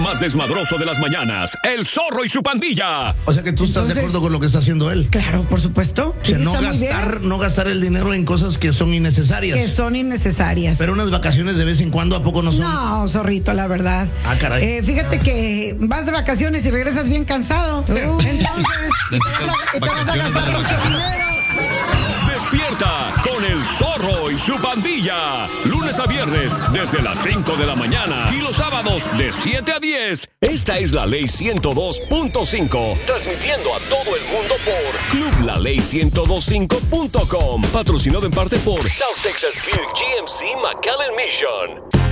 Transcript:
Más desmadroso de las mañanas, El Zorro y su pandilla. O sea que tú estás de acuerdo con lo que está haciendo él. Claro, por supuesto. O sea, no gastar el dinero en cosas que son innecesarias. Que son innecesarias. Pero unas vacaciones de vez en cuando, ¿a poco no son? No, zorrito, la verdad. Ah, caray. Fíjate que vas de vacaciones y regresas bien cansado. Entonces, te vas a gastar mucho dinero. Despierta con El Zorro y su pandilla. Lunes a viernes desde las 5 de la mañana y los sábados de 7 a 10. Esta es la Ley 102.5. Transmitiendo a todo el mundo por clublaley1025.com. Patrocinado en parte por South Texas Buick GMC McAllen Mission.